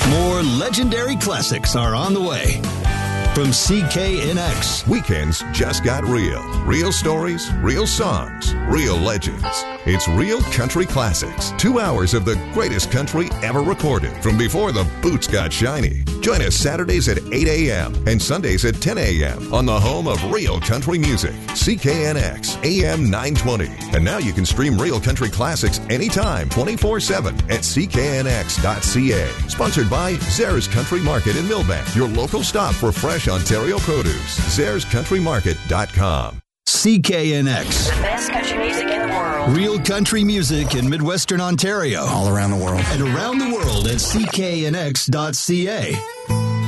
More legendary classics are on the way. From CKNX. Weekends just got real. Real stories, real songs, real legends. It's Real Country Classics. 2 hours of the greatest country ever recorded from before the boots got shiny. Join us Saturdays at 8 a.m. and Sundays at 10 a.m. on the home of real country music, CKNX AM 920. And now you can stream Real Country Classics anytime, 24/7 at cknx.ca. Sponsored by Zares Country Market in Millbank, your local stop for fresh Ontario produce. ZaresCountryMarket.com. CKNX. The best country music in the world. Real country music in Midwestern Ontario. All around the world. And around the world at cknx.ca.